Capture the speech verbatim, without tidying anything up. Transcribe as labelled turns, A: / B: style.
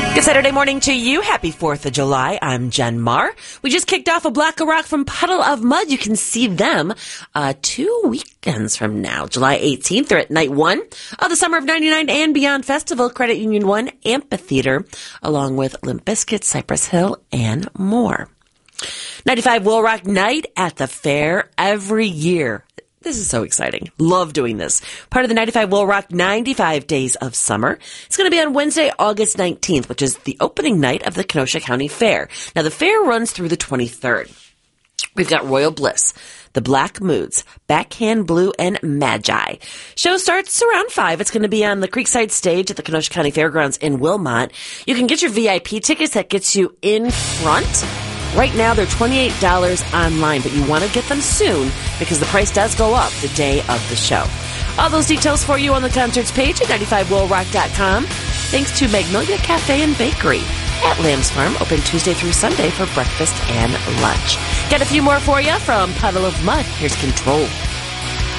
A: Good Saturday morning to you. Happy fourth of July. I'm Jen Marr. We just kicked off a block of rock from Puddle of Mudd. You can see them uh, two weekends from now. July eighteenth, they're at night one of the Summer of ninety-nine and Beyond Festival, Credit Union one Amphitheater, along with Limp Bizkit, Cypress Hill, and more. ninety-five Will Rock Night at the fair every year. This is so exciting. Love doing this. Part of the ninety-five Will Rock ninety-five Days of Summer. It's going to be on Wednesday, August nineteenth, which is the opening night of the Kenosha County Fair. Now, the fair runs through the twenty-third. We've got Royal Bliss, the Black Moods, Backhand Blue, and Magi. Show starts around five. It's going to be on the Creekside stage at the Kenosha County Fairgrounds in Wilmot. You can get your V I P tickets. That gets you in front. Right now, they're twenty-eight dollars online, but you want to get them soon because the price does go up the day of the show. All those details for you on the concerts page at ninety-five will rock dot com. Thanks to Magnolia Cafe and Bakery at Lamb's Farm, open Tuesday through Sunday for breakfast and lunch. Got a few more for you from Puddle of Mudd. Here's Control.